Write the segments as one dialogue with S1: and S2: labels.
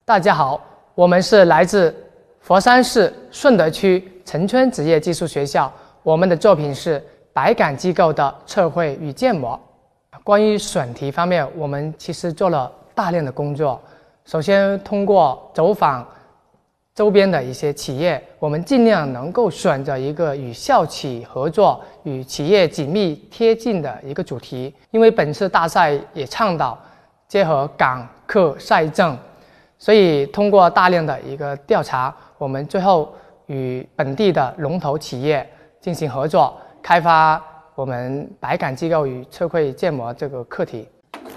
S1: 大家好，我们是来自佛山市顺德区城村职业技术学校，我们的作品是百感机构的测绘与建模。关于选题方面，我们其实做了大量的工作。首先，通过走访周边的一些企业，我们尽量能够选择一个与校企合作、与企业紧密贴近的一个主题。因为本次大赛也倡导结合港客赛政，所以通过大量的一个调查，我们最后与本地的龙头企业进行合作，开发我们百感机构与测绘建模这个课题。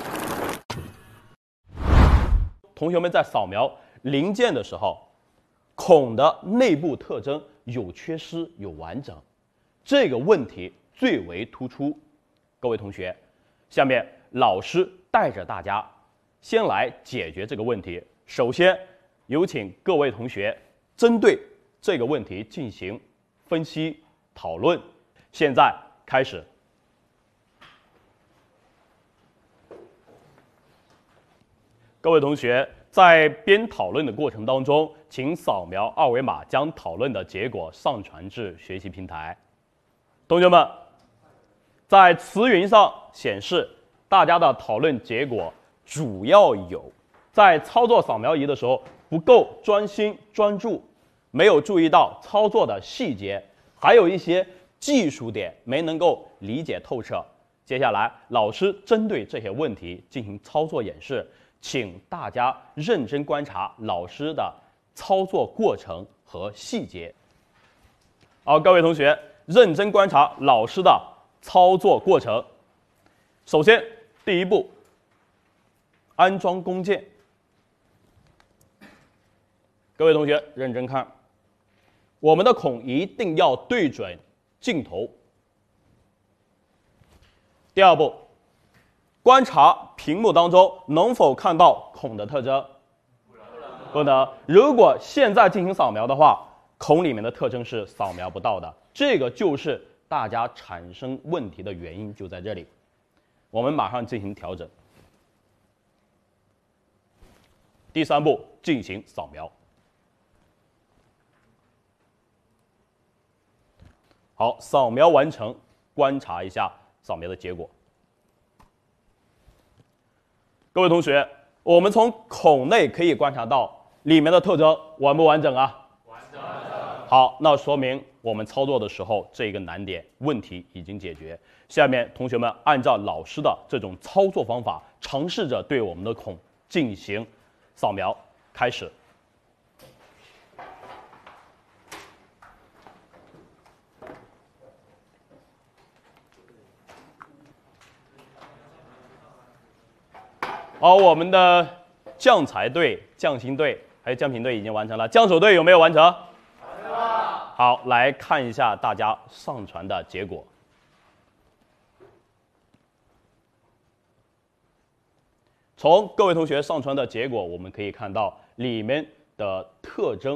S2: 同学们在扫描零件的时候，孔的内部特征有缺失有完整，这个问题最为突出。各位同学，下面老师带着大家先来解决这个问题。首先，有请各位同学针对这个问题进行分析讨论。现在开始。各位同学在边讨论的过程当中，请扫描二维码，将讨论的结果上传至学习平台。同学们，在词云上显示大家的讨论结果主要有在操作扫描仪的时候不够专心专注，没有注意到操作的细节，还有一些技术点没能够理解透彻。接下来老师针对这些问题进行操作演示，请大家认真观察老师的操作过程和细节。好，各位同学认真观察老师的操作过程。首先，第一步，安装工件。各位同学认真看，我们的孔一定要对准镜头。第二步，观察屏幕当中能否看到孔的特征？不能。如果现在进行扫描的话，孔里面的特征是扫描不到的，这个就是大家产生问题的原因，就在这里。我们马上进行调整。第三步，进行扫描。好，扫描完成，观察一下扫描的结果。各位同学，我们从孔内可以观察到里面的特征完不完整啊？完整。好，那说明我们操作的时候这个难点问题已经解决。下面同学们按照老师的这种操作方法，尝试着对我们的孔进行扫描。开始。好，我们的降材队、降芯队还有降频队已经完成了，降手队有没有完成？完成了。好，来看一下大家上传的结果。从各位同学上传的结果，我们可以看到里面的特征